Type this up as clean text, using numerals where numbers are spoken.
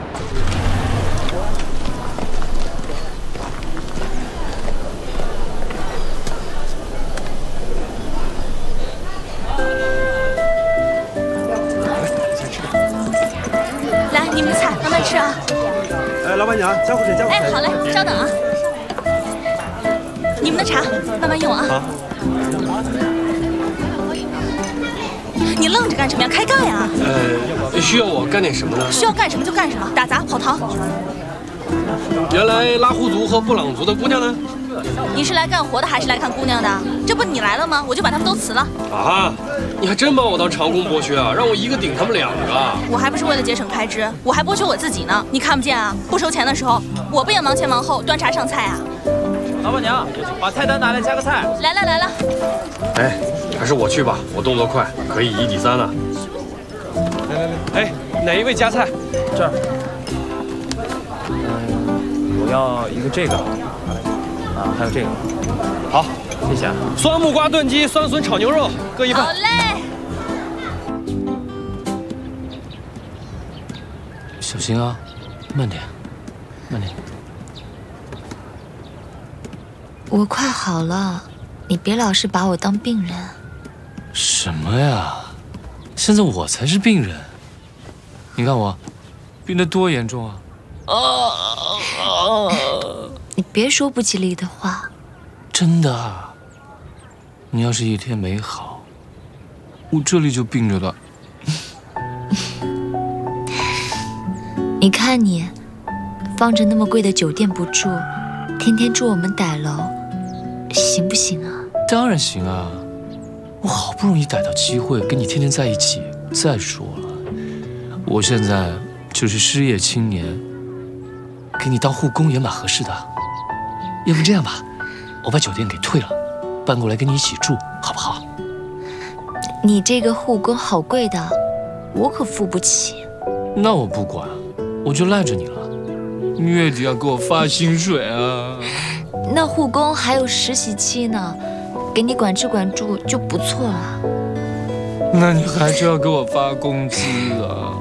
来，你们的菜慢慢吃啊。 哎，老板娘，加壶水，加壶水。 哎，好嘞，稍等啊。你们的茶慢慢用啊。 好。 你愣着干什么呀？开干呀！ 需要我干点什么呢？ 需要干什么就干什么，打杂跑堂。 原来拉祜族和布朗族的姑娘呢？ 你是来干活的还是来看姑娘的？这不你来了吗？我就把他们都辞了。 啊！你还真把我当长工剥削啊！让我一个顶他们两个。 我还不是为了节省开支，我还剥削我自己呢。你看不见啊？不收钱的时候，我不也忙前忙后端茶上菜啊？ 老板娘，把菜单拿来，加个菜。 来了来了。 哎，还是我去吧，我动作快，可以1比3呢。 来，哎，哪一位夹菜？ 这儿。我要一个这个。啊，还有这个。好，谢谢啊。 酸木瓜炖鸡、酸笋炒牛肉各一份。 好嘞。 小心啊，慢点，慢点。 我快好了，你别老是把我当病人。 什么呀？现在我才是病人。你看我，病得多严重啊！ 你别说不吉利的话。 真的啊，你要是一天没好，我这里就病着了。 你看你，放着那么贵的酒店不住，天天住我们歹楼，行不行啊？ 当然行啊，我好不容易逮到机会跟你天天在一起。再说了，我现在就是失业青年，给你当护工也蛮合适的。要不这样吧，我把酒店给退了，搬过来跟你一起住，好不好？ 你这个护工好贵的，我可付不起。 那我不管，我就赖着你了。你月底要给我发薪水啊。 那护工还有实习期呢，给你管吃管住就不错了。 那你还是要给我发工资啊。